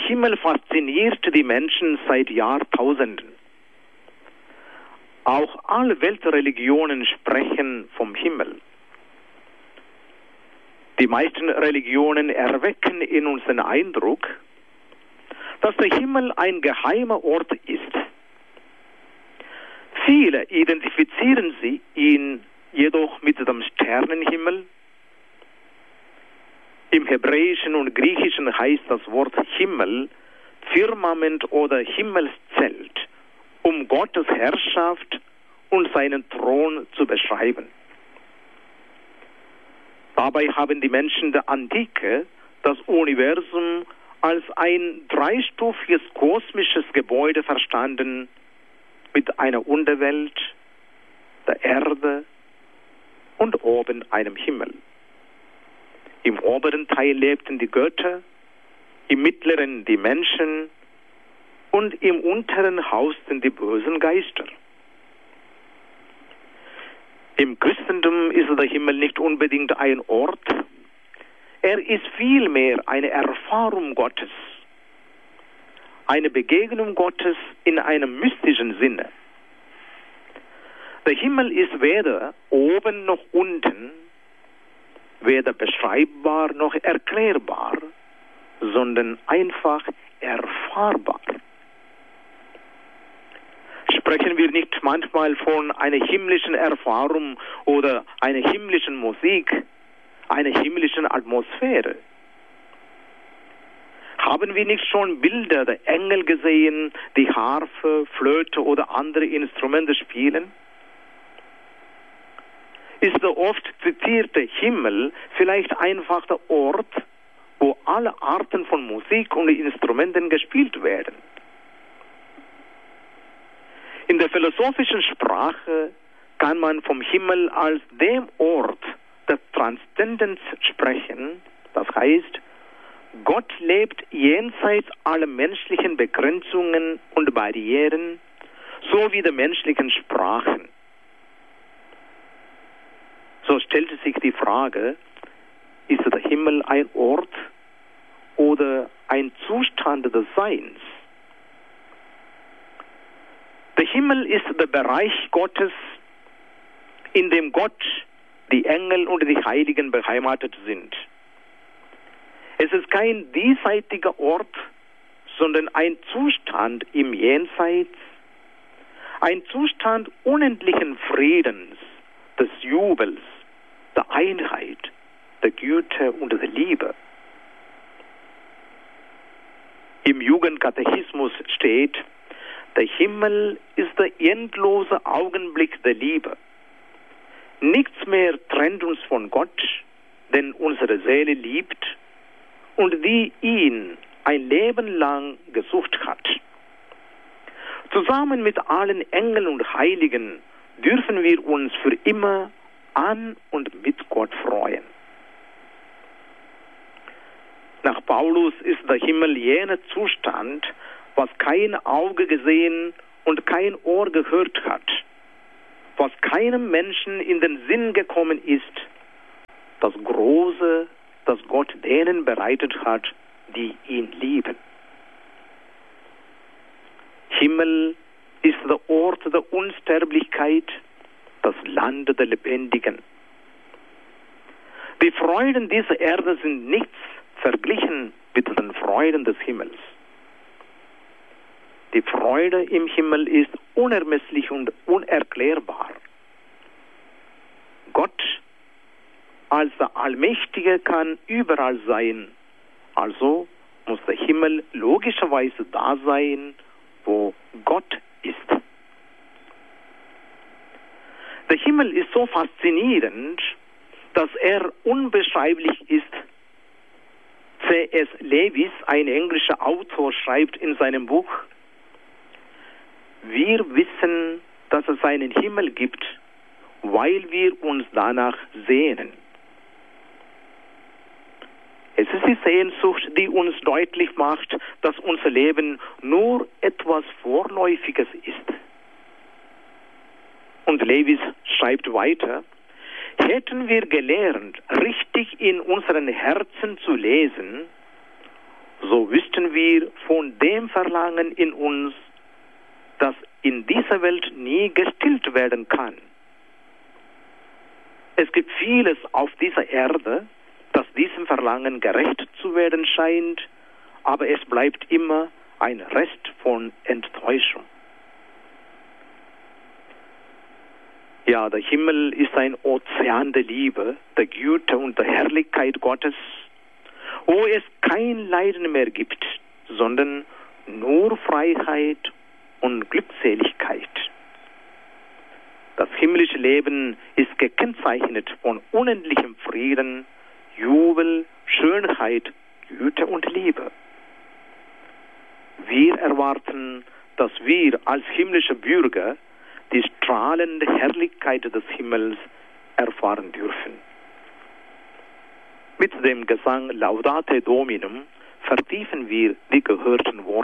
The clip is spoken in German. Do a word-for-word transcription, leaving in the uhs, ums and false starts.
Himmel fasziniert die Menschen seit Jahrtausenden. Auch alle Weltreligionen sprechen vom Himmel. Die meisten Religionen erwecken in uns den Eindruck, dass der Himmel ein geheimer Ort ist. Viele identifizieren sie ihn jedoch mit dem Sternenhimmel. Im Hebräischen und Griechischen heißt das Wort Himmel Firmament oder Himmelszelt, um Gottes Herrschaft und seinen Thron zu beschreiben. Dabei haben die Menschen der Antike das Universum als ein dreistufiges kosmisches Gebäude verstanden, mit einer Unterwelt, der Erde und oben einem Himmel. Im oberen Teil lebten die Götter, im mittleren die Menschen und im unteren hausten die bösen Geister. Im Christentum ist der Himmel nicht unbedingt ein Ort, er ist vielmehr eine Erfahrung Gottes, eine Begegnung Gottes in einem mystischen Sinne. Der Himmel ist weder oben noch unten, weder beschreibbar noch erklärbar, sondern einfach erfahrbar. Sprechen wir nicht manchmal von einer himmlischen Erfahrung oder einer himmlischen Musik, einer himmlischen Atmosphäre? Haben wir nicht schon Bilder der Engel gesehen, die Harfe, Flöte oder andere Instrumente spielen? Ist der oft zitierte Himmel vielleicht einfach der Ort, wo alle Arten von Musik und Instrumenten gespielt werden? In der philosophischen Sprache kann man vom Himmel als dem Ort der Transzendenz sprechen. Das heißt, Gott lebt jenseits aller menschlichen Begrenzungen und Barrieren sowie der menschlichen Sprachen. So stellte sich die Frage, ist der Himmel ein Ort oder ein Zustand des Seins? Der Himmel ist der Bereich Gottes, in dem Gott, die Engel und die Heiligen beheimatet sind. Es ist kein diesseitiger Ort, sondern ein Zustand im Jenseits, ein Zustand unendlichen Friedens, des Jubels, der Einheit, der Güte und der Liebe. Im Jugendkatechismus steht, der Himmel ist der endlose Augenblick der Liebe. Nichts mehr trennt uns von Gott, denn unsere Seele liebt und die ihn ein Leben lang gesucht hat. Zusammen mit allen Engeln und Heiligen dürfen wir uns für immer an und mit Gott freuen. Nach Paulus ist der Himmel jener Zustand, was kein Auge gesehen und kein Ohr gehört hat, was keinem Menschen in den Sinn gekommen ist, das Große, das Gott denen bereitet hat, die ihn lieben. Himmel ist der Ort der Unsterblichkeit, das Land der Lebendigen. Die Freuden dieser Erde sind nichts verglichen mit den Freuden des Himmels. Die Freude im Himmel ist unermesslich und unerklärbar. Gott als der Allmächtige kann überall sein. Also muss der Himmel logischerweise da sein, wo Gott ist. Der Himmel ist so faszinierend, dass er unbeschreiblich ist. C S Lewis, ein englischer Autor, schreibt in seinem Buch, wir wissen, dass es einen Himmel gibt, weil wir uns danach sehnen. Es ist die Sehnsucht, die uns deutlich macht, dass unser Leben nur etwas Vorläufiges ist. Und Lewis schreibt weiter, hätten wir gelernt, richtig in unseren Herzen zu lesen, so wüssten müssen wir von dem verlangen in uns, das in dieser Welt nie gestillt werden kann. Es gibt vieles auf dieser Erde, das diesem Verlangen gerecht zu werden scheint, aber es bleibt immer ein Rest von Enttäuschung. Ja, der Himmel ist ein Ozean der Liebe, der Güte und der Herrlichkeit Gottes, wo es kein Leiden mehr gibt, sondern nur Freiheit und Glückseligkeit. Das himmlische Leben ist gekennzeichnet von unendlichem Frieden, Jubel, Schönheit, Güte und Liebe. Wir erwarten, dass wir als himmlische Bürger die strahlende Herrlichkeit des Himmels erfahren dürfen. Mit dem Gesang Laudate Dominum vertiefen wir die gehörten Worte.